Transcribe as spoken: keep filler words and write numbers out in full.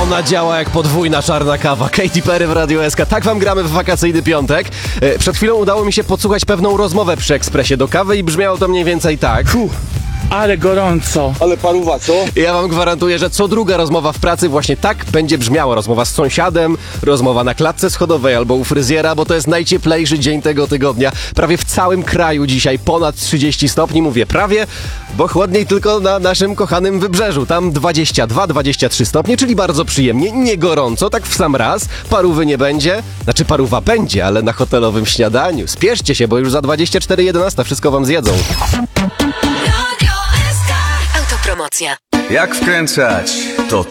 Ona działa jak podwójna czarna kawa. Katy Perry w Radio S K. Tak wam gramy w wakacyjny piątek. Przed chwilą udało mi się podsłuchać pewną rozmowę przy ekspresie do kawy i brzmiało to mniej więcej tak. Fuh, ale gorąco. Ale paruwa, co? Ja wam gwarantuję, że co druga rozmowa w pracy właśnie tak będzie brzmiała. Rozmowa z sąsiadem, rozmowa na klatce schodowej albo u fryzjera, bo to jest najcieplejszy dzień tego tygodnia. Prawie w całym kraju dzisiaj ponad trzydzieści stopni. Mówię prawie, bo chłodniej tylko na naszym kochanym Wybrzeżu. Tam dwadzieścia dwa dwadzieścia trzy stopnie, czyli bardzo przyjemnie, nie gorąco, tak w sam raz. Parówy nie będzie. Znaczy parówa będzie, ale na hotelowym śniadaniu. Spieszcie się, bo już za dwadzieścia cztery jedenaście wszystko wam zjedzą. Autopromocja. Jak wkręcać? To